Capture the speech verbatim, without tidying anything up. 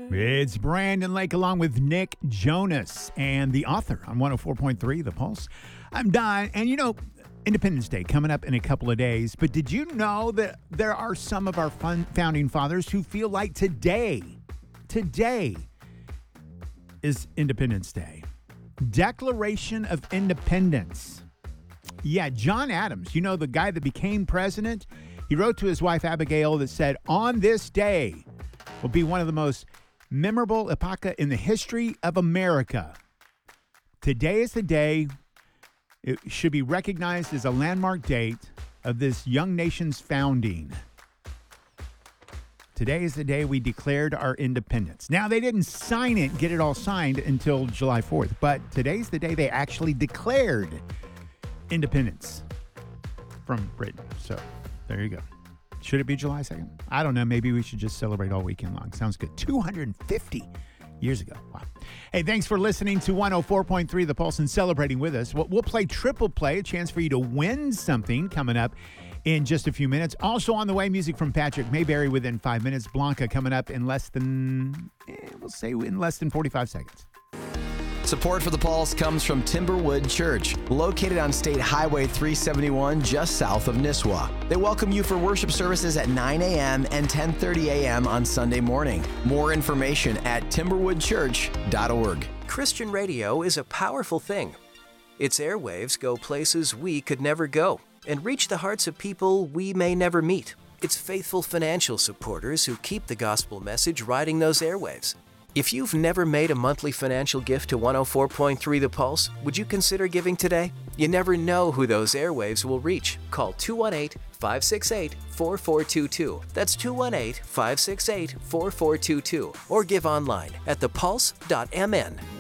It's Brandon Lake along with Nick Jonas and the author on one oh four point three The Pulse. I'm Don, and you know, Independence Day coming up in a couple of days, but did you know that there are some of our fun founding fathers who feel like today, today is Independence Day? Declaration of Independence. Yeah, John Adams, you know, the guy that became president, he wrote to his wife Abigail that said, on this day will be one of the most memorable epocha in the history of America. Today is the day. It should be recognized as a landmark date of this young nation's founding. Today is the day we declared our independence. Now, they didn't sign it, get it all signed until July fourth, but today's the day they actually declared independence from Britain. So there you go. Should it be July second? I don't know. Maybe we should just celebrate all weekend long. Sounds good. two hundred fifty years ago. Wow. Hey, thanks for listening to one oh four point three The Pulse and celebrating with us. We'll, we'll play Triple Play, a chance for you to win something coming up in just a few minutes. Also on the way, music from Patrick Mayberry within five minutes. Blanca coming up in less than, eh, we'll say in less than forty-five seconds. Support for The Pulse comes from Timberwood Church, located on State Highway three seventy-one, just south of Nisswa. They welcome you for worship services at nine a.m. and ten thirty a.m. on Sunday morning. More information at timberwood church dot org. Christian radio is a powerful thing. Its airwaves go places we could never go and reach the hearts of people we may never meet. It's faithful financial supporters who keep the gospel message riding those airwaves. If you've never made a monthly financial gift to one oh four point three The Pulse, would you consider giving today? You never know who those airwaves will reach. Call two one eight, five six eight, four four two two. That's two one eight, five six eight, four four two two. Or give online at the pulse dot m n.